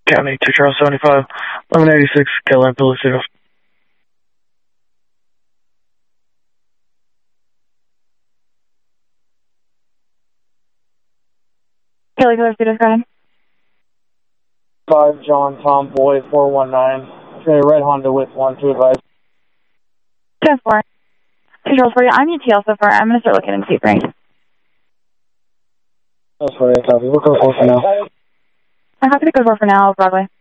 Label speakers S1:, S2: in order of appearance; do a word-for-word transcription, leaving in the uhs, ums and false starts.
S1: County, two Charles seventy-five, eleven eighty-six, Caroline Palisades.
S2: Kelly Palisades, go ahead.
S3: five John Tom Boy, four one nine. Okay, red Honda with one to advise.
S2: ten four. two Charles forty, I'm E T L so far. I'm going to start looking into seat range.
S3: That's forty-eight, copy. We'll go for now.
S2: I'm happy to go for now, Broadway.